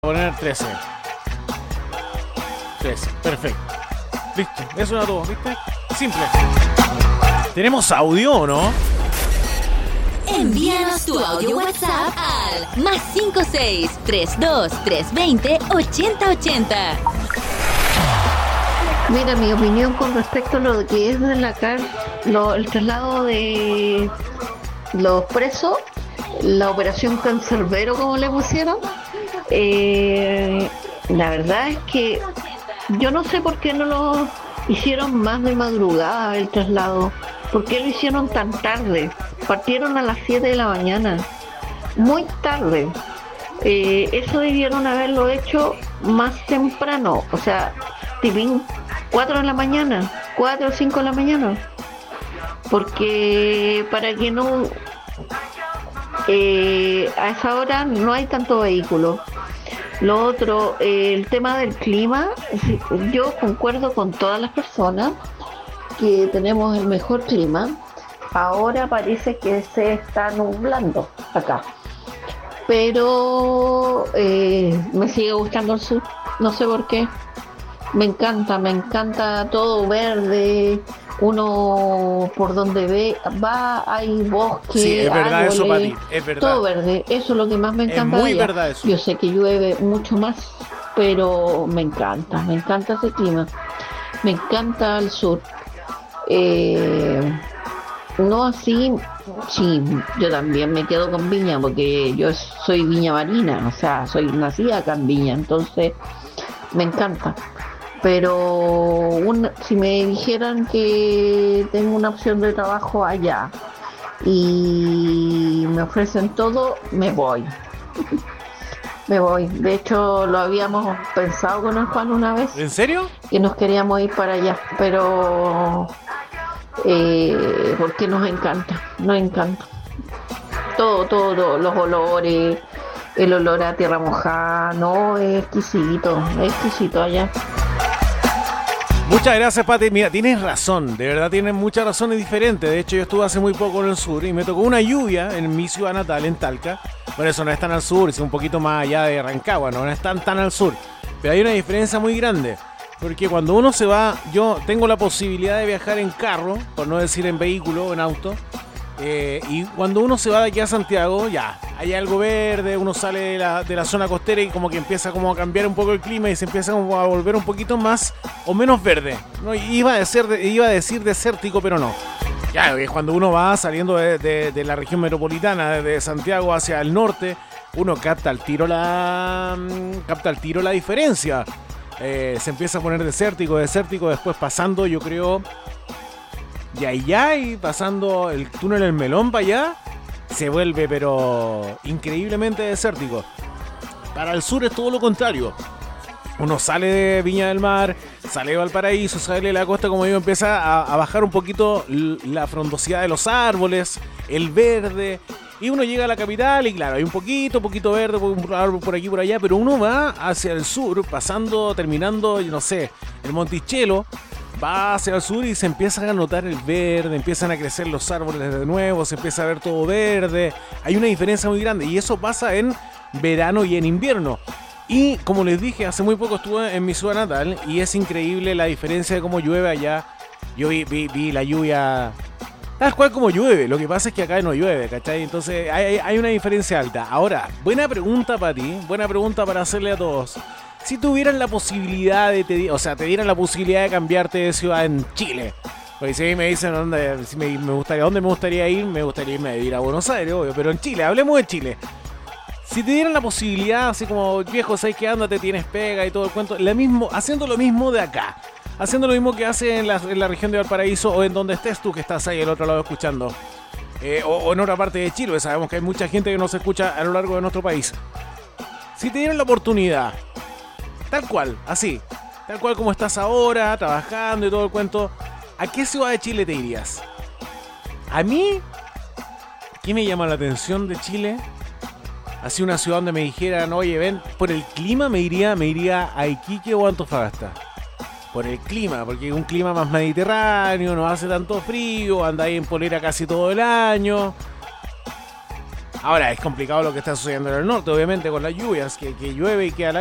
poner 13. 13, perfecto. Listo, eso era todo, ¿viste? Simple. ¿Tenemos audio o no? Envíanos tu audio WhatsApp al +56 32 320 8080. Mira, mi opinión con respecto a lo que es de la el traslado de los presos, la operación Cancerbero, como le pusieron, la verdad es que yo no sé por qué no lo hicieron más de madrugada el traslado. ¿Por qué lo hicieron tan tarde? Partieron a las 7 de la mañana, muy tarde. Eso debieron haberlo hecho más temprano, o sea, tipín 4 de la mañana, 4 o 5 de la mañana. Porque para que no... a esa hora no hay tanto vehículo. Lo otro, el tema del clima, yo concuerdo con todas las personas que tenemos el mejor clima. Ahora parece que se está nublando acá, pero me sigue gustando el sur, no sé por qué. Me encanta todo verde. Uno por donde va hay bosque, sí, es verdad, árboles, eso, Pati, es verdad. Todo verde, eso es lo que más me encanta. Es muy verdad eso. Yo sé que llueve mucho más, pero me encanta ese clima. Me encanta el sur. No así, sí, yo también me quedo con Viña, porque yo soy Viña Marina, o sea, soy nacida acá en Viña, entonces me encanta. Pero si me dijeran que tengo una opción de trabajo allá y me ofrecen todo, me voy. Me voy. De hecho, lo habíamos pensado con el Juan una vez. ¿En serio? Que nos queríamos ir para allá, pero porque nos encanta. Todo, los olores, el olor a tierra mojada, no, es exquisito allá. Muchas gracias, Pati. Mira, tienes razón, de verdad tienes muchas razones diferentes. De hecho, yo estuve hace muy poco en el sur y me tocó una lluvia en mi ciudad natal, en Talca. Por eso no es tan al sur, es un poquito más allá de Rancagua, no es tan al sur. Pero hay una diferencia muy grande, porque cuando uno se va, yo tengo la posibilidad de viajar en carro, por no decir en vehículo o en auto. Y cuando uno se va de aquí a Santiago, ya, hay algo verde, uno sale de la zona costera y como que empieza como a cambiar un poco el clima y se empieza como a volver un poquito más o menos verde, ¿no? Iba a decir desértico, pero no. Ya, es cuando uno va saliendo de la región metropolitana, de Santiago hacia el norte, uno capta al tiro la diferencia. Se empieza a poner desértico, después pasando, yo creo... y pasando el túnel El Melón para allá, se vuelve pero increíblemente desértico. Para el sur es todo lo contrario. Uno sale de Viña del Mar, sale de Valparaíso, sale de la costa, como digo, empieza a bajar un poquito la frondosidad de los árboles, el verde, y uno llega a la capital y claro, hay un poquito verde, un árbol por aquí por allá, pero uno va hacia el sur, terminando, no sé, el Monticello, va hacia el sur y se empieza a notar el verde, empiezan a crecer los árboles de nuevo, se empieza a ver todo verde. Hay una diferencia muy grande y eso pasa en verano y en invierno. Y como les dije, hace muy poco estuve en mi ciudad natal y es increíble la diferencia de cómo llueve allá. Yo vi la lluvia tal cual como llueve, lo que pasa es que acá no llueve, ¿cachai? Entonces hay una diferencia alta. Ahora, buena pregunta para ti, buena pregunta para hacerle a todos. Si tuvieran la posibilidad te dieran la posibilidad de cambiarte de ciudad en Chile. Porque si me dicen dónde me gustaría irme a vivir a Buenos Aires, obvio, pero en Chile, hablemos de Chile. Si te dieran la posibilidad, así como viejo, ¿sabes qué? Ándate, tienes pega y todo el cuento, haciendo lo mismo de acá, haciendo lo mismo que hace en la región de Valparaíso o en donde estés tú, que estás ahí al otro lado escuchando, o en otra parte de Chile, sabemos que hay mucha gente que nos escucha a lo largo de nuestro país. Si te dieran la oportunidad, tal cual como estás ahora, trabajando y todo el cuento, ¿a qué ciudad de Chile te irías? A mí, ¿qué me llama la atención de Chile? Así una ciudad donde me dijeran, oye, ven, por el clima me iría a Iquique o Antofagasta. Por el clima, porque es un clima más mediterráneo, no hace tanto frío, anda ahí en polera casi todo el año. Ahora, es complicado lo que está sucediendo en el norte, obviamente, con las lluvias, que llueve y queda la